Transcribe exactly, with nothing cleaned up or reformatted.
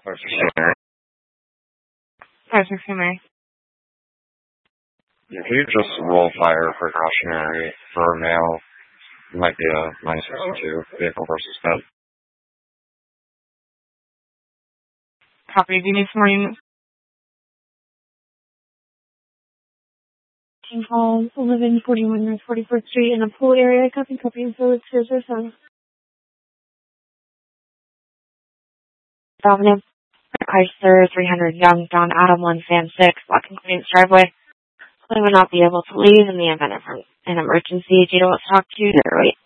Five six Mary. If you just roll fire precautionary for male, it might be a minus sixty-two vehicle versus pet. Copy. Do you need some more units? Team Hall, eleven forty-one North forty-fourth Street in the pool area. Copy, copy, and so it's zero zero seven. Avenue. Chrysler three hundred Young, John Adam one Fan six, blocking Queen's driveway. I will not be able to leave in the event of an emergency. Do you know what to talk to? Wait.